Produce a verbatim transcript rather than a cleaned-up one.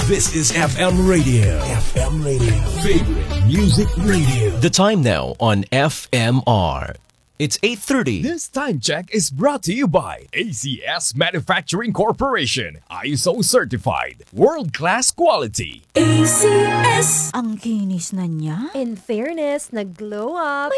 This is F M Radio. F M Radio. Favorite Music Radio. The time now on F M R. It's eight thirty. This time check is brought to you by A C S Manufacturing Corporation. I S O certified. World-class quality. A C S. Ang kinis na niya. In fairness, nag-glow up.